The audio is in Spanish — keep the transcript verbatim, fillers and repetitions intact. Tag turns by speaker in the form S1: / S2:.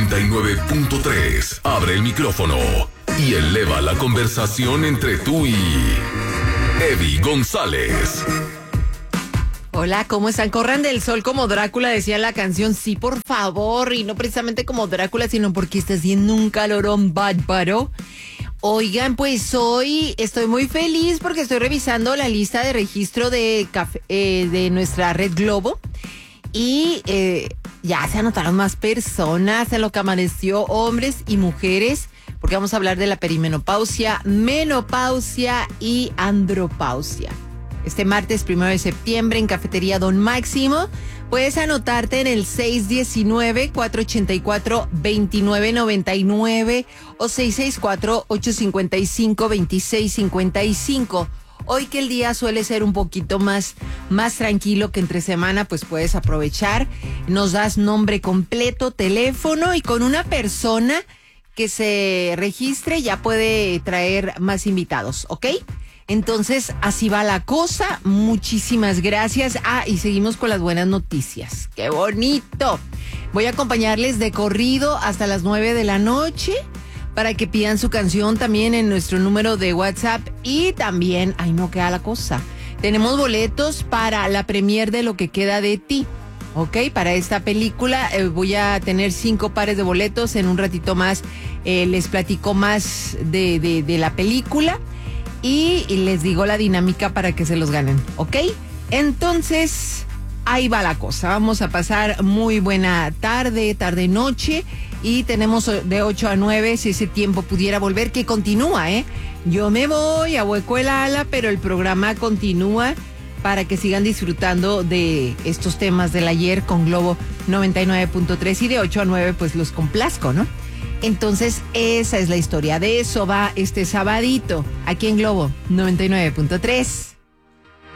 S1: noventa y nueve punto tres. Abre el micrófono y eleva la conversación entre tú y Eddie González.
S2: Hola, ¿cómo están? Corran del sol como Drácula, decía la canción. Sí, por favor, y no precisamente como Drácula, sino porque está haciendo un calorón bárbaro. Oigan, pues hoy estoy muy feliz porque estoy revisando la lista de registro de, café, eh, de nuestra red Globo y eh, ya se anotaron más personas en lo que amaneció, hombres y mujeres, porque vamos a hablar de la perimenopausia, menopausia y andropausia. Este martes primero de septiembre en Cafetería Don Máximo. Puedes anotarte en el seis uno nueve, cuatro ocho cuatro, dos nueve nueve nueve o seis seis cuatro, ocho cinco cinco, dos seis cinco cinco. Hoy que el día suele ser un poquito más, más tranquilo que entre semana, pues puedes aprovechar. Nos das nombre completo, teléfono y con una persona que se registre ya puede traer más invitados, ¿ok? Entonces, así va la cosa. Muchísimas gracias. Ah, y seguimos con las buenas noticias. ¡Qué bonito! Voy a acompañarles de corrido hasta las nueve de la noche para que pidan su canción también en nuestro número de WhatsApp. Y también, ay, no queda la cosa, tenemos boletos para la premier de Lo que queda de ti. Ok, para esta película eh, voy a tener cinco pares de boletos. En un ratito más eh, les platico más de, de, de la película. Y, y les digo la dinámica para que se los ganen, ¿ok? Entonces, ahí va la cosa. Vamos a pasar muy buena tarde, tarde-noche. Y tenemos de ocho a nueve, si ese tiempo pudiera volver, que continúa, ¿eh? Yo me voy a hueco el ala, pero el programa continúa para que sigan disfrutando de estos temas del ayer con Globo noventa y nueve punto tres. Y de ocho a nueve, pues los complazco, ¿no? Entonces, esa es la historia. De eso va este sabadito, aquí en Globo noventa y nueve punto tres.